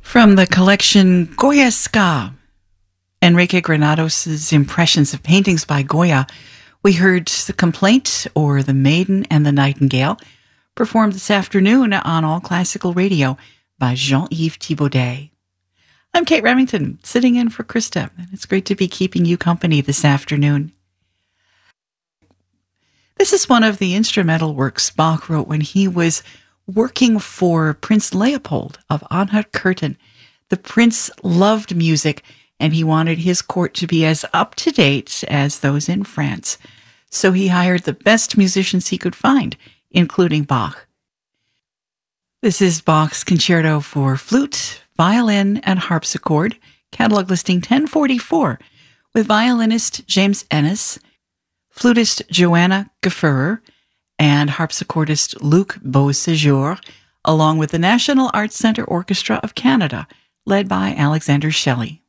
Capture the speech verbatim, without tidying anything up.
From the collection Goya Ska, Enrique Granados' impressions of paintings by Goya, we heard The Complaint, or The Maiden and the Nightingale, performed this afternoon on All Classical Radio by Jean-Yves Thibaudet. I'm Kate Remington, sitting in for Krista, and it's great to be keeping you company this afternoon. This is one of the instrumental works Bach wrote when he was working for Prince Leopold of Anhalt-Köthen. The prince loved music, and he wanted his court to be as up-to-date as those in France. So he hired the best musicians he could find, including Bach. This is Bach's Concerto for Flute, Violin, and Harpsichord, catalog listing ten forty-four, with violinist James Ennis, flutist Joanna Geferrer, and harpsichordist Luc Beauséjour, along with the National Arts Centre Orchestra of Canada, led by Alexander Shelley.